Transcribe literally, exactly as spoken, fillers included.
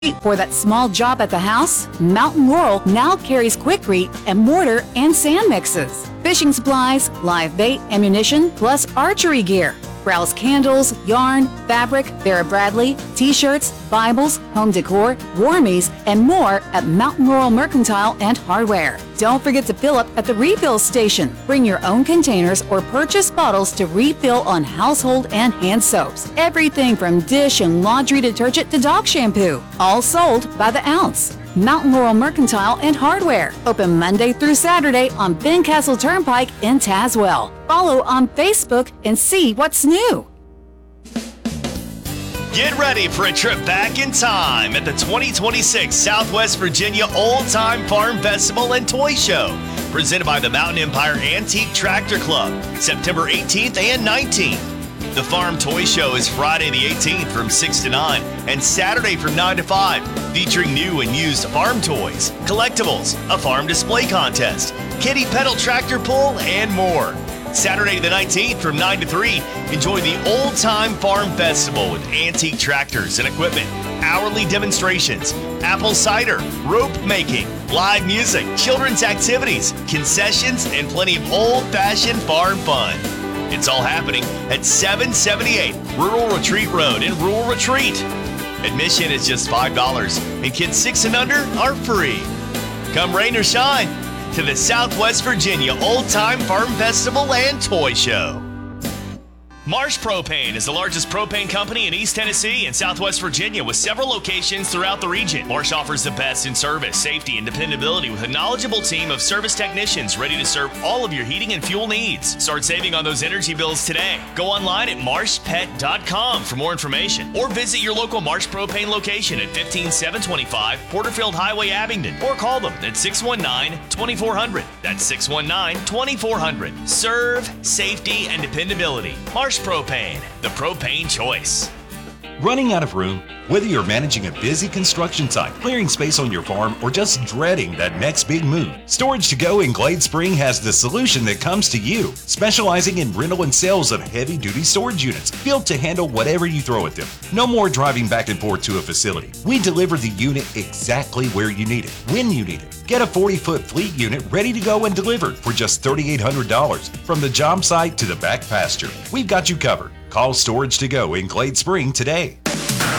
For that small job at the house, Mountain Laurel now carries Quikrete and mortar and sand mixes, fishing supplies, live bait, ammunition, plus archery gear. Browse candles, yarn, fabric, Vera Bradley, t-shirts, Bibles, home decor, warmies, and more at Mountain Laurel Mercantile and Hardware. Don't forget to fill up at the refill station. Bring your own containers or purchase bottles to refill on household and hand soaps. Everything from dish and laundry detergent to dog shampoo. All sold by the ounce. Mountain Laurel Mercantile and Hardware. Open Monday through Saturday on Fincastle Turnpike in Tazewell. Follow on Facebook and see what's new. Get ready for a trip back in time at the twenty twenty-six Southwest Virginia Old Time Farm Festival and Toy Show, presented by the Mountain Empire Antique Tractor Club, September eighteenth and nineteenth. The Farm Toy Show is Friday the eighteenth from six to nine and Saturday from nine to five, featuring new and used farm toys, collectibles, a farm display contest, kiddie pedal tractor pull, and more. Saturday the nineteenth from nine to three, enjoy the Old Time Farm Festival with antique tractors and equipment, hourly demonstrations, apple cider, rope making, live music, children's activities, concessions, and plenty of old-fashioned farm fun. It's all happening at seven seventy-eight Rural Retreat Road in Rural Retreat. Admission is just five dollars, and kids six and under are free. Come rain or shine to the Southwest Virginia Old Time Farm Festival and Toy Show. Marsh Propane is the largest propane company in East Tennessee and Southwest Virginia with several locations throughout the region. Marsh offers the best in service, safety, and dependability with a knowledgeable team of service technicians ready to serve all of your heating and fuel needs. Start saving on those energy bills today. Go online at marsh pet dot com for more information or visit your local Marsh Propane location at fifteen seven twenty-five Porterfield Highway, Abingdon, or call them at six one nine, two four zero zero. That's six one nine, two four zero zero. Serve, safety, and dependability. Marsh Propane, the propane choice. Running out of room? Whether you're managing a busy construction site, clearing space on your farm, or just dreading that next big move, Storage to Go in Glade Spring has the solution that comes to you. Specializing in rental and sales of heavy-duty storage units built to handle whatever you throw at them. No more driving back and forth to a facility. We deliver the unit exactly where you need it, when you need it. Get a forty-foot fleet unit ready to go and delivered for just three thousand eight hundred dollars from the job site to the back pasture. We've got you covered. Call Storage to Go in Glade Spring today.